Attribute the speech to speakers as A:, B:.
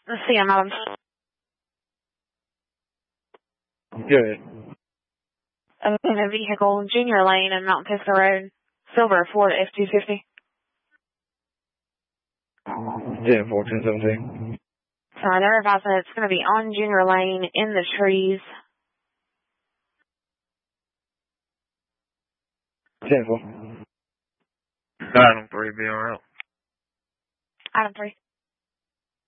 A: CM Adams.
B: Good.
A: In a vehicle, Junior Lane and Mount Pisgah Road. Silver, Ford F-250.
B: 10-4, 10-17.
A: Sorry, they're advising it's going to be on Junior Lane in the trees.
B: 10-4. Item 3, BRL.
A: Item 3.